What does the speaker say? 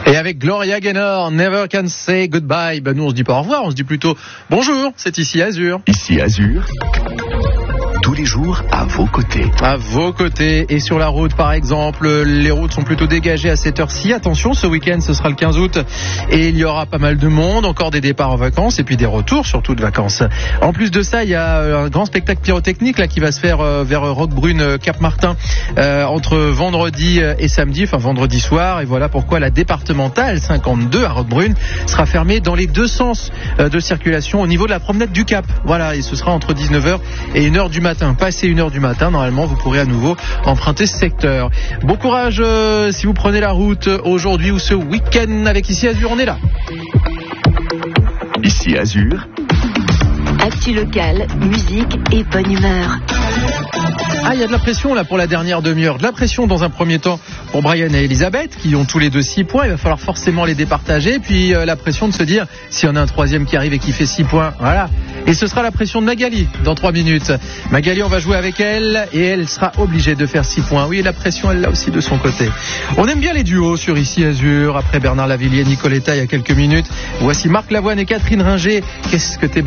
Et avec Gloria Gaynor, Never Can Say Goodbye. Ben nous on se dit pas au revoir, on se dit plutôt bonjour, c'est ici Azur. Ici Azur, tous les jours à vos côtés. À vos côtés et sur la route par exemple, les routes sont plutôt dégagées à cette heure-ci. Attention, ce week-end ce sera le 15 août et il y aura pas mal de monde, encore des départs en vacances et puis des retours surtout de vacances. En plus de ça, il y a un grand spectacle pyrotechnique là qui va se faire vers Roquebrune, Cap-Martin entre vendredi et samedi, enfin vendredi soir, et voilà pourquoi la départementale 52 à Roquebrune sera fermée dans les deux sens de circulation au niveau de la promenade du Cap. Voilà, et ce sera entre 19h et 1h du matin. Passé 1h du matin, normalement vous pourrez à nouveau emprunter ce secteur. Bon courage si vous prenez la route aujourd'hui ou ce week-end. Avec Ici Azur, on est là. Ici Azur, actu locale, musique et bonne humeur. Ah, il y a de la pression là pour la dernière demi-heure. De la pression dans un premier temps pour Brian et Elisabeth qui ont tous les deux 6 points. Il va falloir forcément les départager. Puis la pression de se dire s'il y en a un troisième qui arrive et qui fait 6 points. Voilà. Et ce sera la pression de Magali dans 3 minutes. Magali, on va jouer avec elle et elle sera obligée de faire 6 points. Oui, la pression, elle l'a aussi de son côté. On aime bien les duos sur Ici Azur. Après Bernard Lavilliers, Nicoletta il y a quelques minutes. Voici Marc Lavoine et Catherine Ringer. Qu'est-ce que t'es belle.